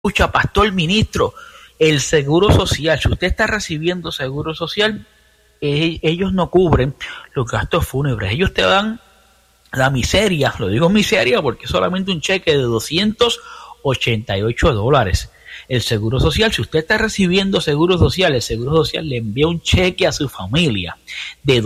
escucha, pastor, ministro, el seguro social, si usted está recibiendo seguro social, ellos no cubren los gastos fúnebres. Ellos te dan la miseria, lo digo miseria porque es solamente un cheque de $288. El seguro social, si usted está recibiendo seguro social, el seguro social le envía un cheque a su familia de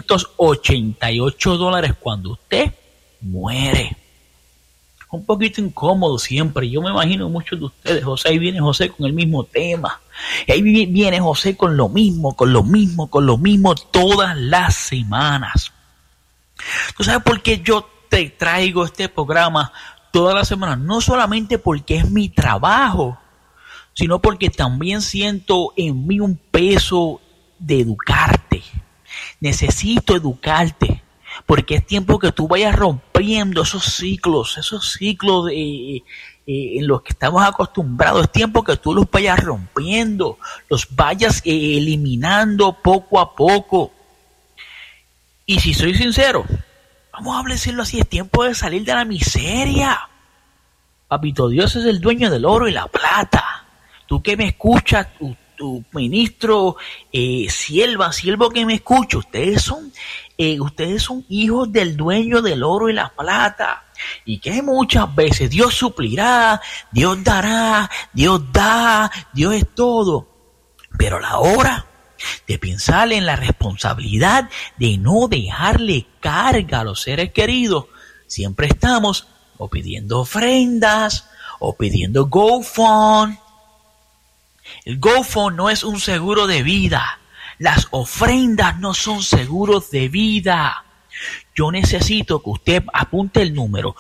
$288 cuando usted muere. Un poquito incómodo siempre. Yo me imagino muchos de ustedes, José, ahí viene José con el mismo tema. Ahí viene José con lo mismo todas las semanas. ¿Tú sabes por qué yo te traigo este programa todas las semanas? No solamente porque es mi trabajo, sino porque también siento en mí un peso de educarte. Necesito educarte. Porque es tiempo que tú vayas rompiendo esos ciclos en los que estamos acostumbrados. Es tiempo que tú los vayas rompiendo, los vayas eliminando poco a poco. Y si soy sincero, vamos a decirlo así, es tiempo de salir de la miseria. Papito Dios es el dueño del oro y la plata. Tú que me escuchas, tu ministro, siervo que me escucha, ustedes son hijos del dueño del oro y la plata, y que muchas veces Dios suplirá, Dios dará, Dios da, Dios es todo, pero a la hora de pensar en la responsabilidad de no dejarle carga a los seres queridos, siempre estamos o pidiendo ofrendas o pidiendo GoFund. El GoFund no es un seguro de vida. Las ofrendas no son seguros de vida. Yo necesito que usted apunte el número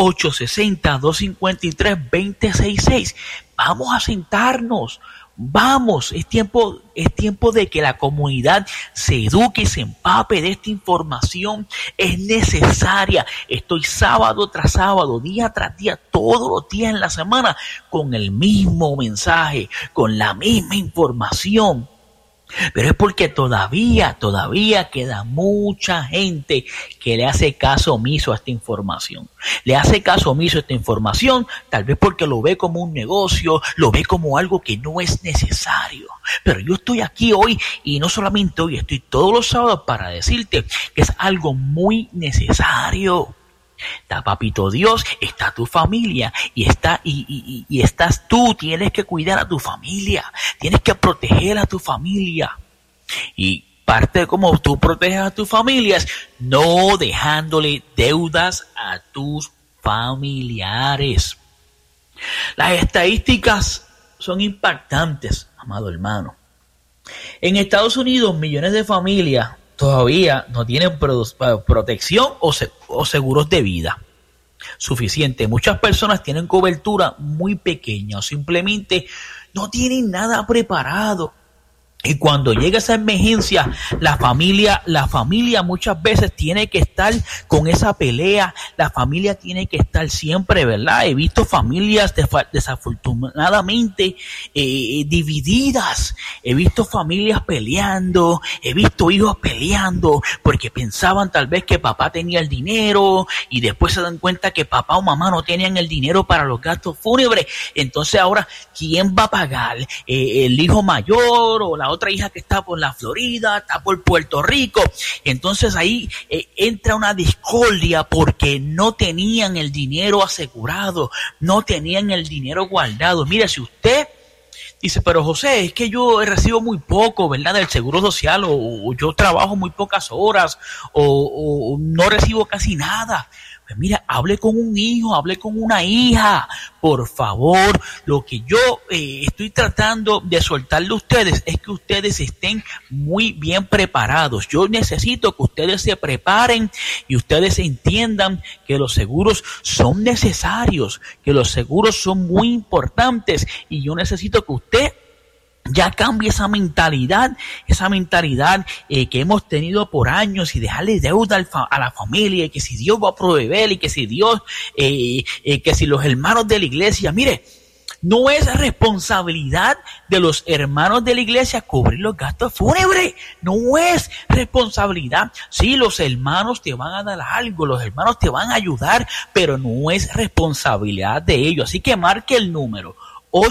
860-253-2066. Vamos a sentarnos. Vamos, es tiempo de que la comunidad se eduque y se empape de esta información. Es necesaria. Estoy sábado tras sábado, día tras día, todos los días en la semana, con el mismo mensaje, con la misma información. Pero es porque todavía queda mucha gente que le hace caso omiso a esta información. Le hace caso omiso a esta información, tal vez porque lo ve como un negocio, lo ve como algo que no es necesario. Pero yo estoy aquí hoy, y no solamente hoy, estoy todos los sábados para decirte que es algo muy necesario. Está Papito Dios, está tu familia y estás tú. Tienes que cuidar a tu familia, tienes que proteger a tu familia, y parte de cómo tú proteges a tu familia es no dejándole deudas a tus familiares. Las estadísticas son impactantes, amado hermano. En Estados Unidos, millones de familias todavía no tienen protección o seguros de vida suficiente. Muchas personas tienen cobertura muy pequeña o simplemente no tienen nada preparado. Y cuando llega esa emergencia, la familia muchas veces tiene que estar con esa pelea. La familia tiene que estar siempre, ¿verdad? He visto familias desafortunadamente divididas. He visto familias peleando. He visto hijos peleando porque pensaban tal vez que papá tenía el dinero y después se dan cuenta que papá o mamá no tenían el dinero para los gastos fúnebres. Entonces ahora, ¿quién va a pagar? ¿El hijo mayor o la otra hija que está por la Florida, está por Puerto Rico? Entonces ahí entra una discordia porque no tenían el dinero asegurado, no tenían el dinero guardado. Mire, si usted dice, pero José, es que yo recibo muy poco, ¿verdad?, del seguro social, o yo trabajo muy pocas horas, o no recibo casi nada. Pues mira, hable con un hijo, hable con una hija, por favor. Lo que yo estoy tratando de soltarle a ustedes es que ustedes estén muy bien preparados. Yo necesito que ustedes se preparen y ustedes entiendan que los seguros son necesarios, que los seguros son muy importantes, y yo necesito que usted ya cambie esa mentalidad que hemos tenido por años, y dejarle deuda a la familia, y que si Dios va a proveer, y que si Dios, que si los hermanos de la iglesia, mire, no es responsabilidad de los hermanos de la iglesia cubrir los gastos fúnebres, no es responsabilidad. Sí, los hermanos te van a dar algo, los hermanos te van a ayudar, pero no es responsabilidad de ellos. Así que marque el número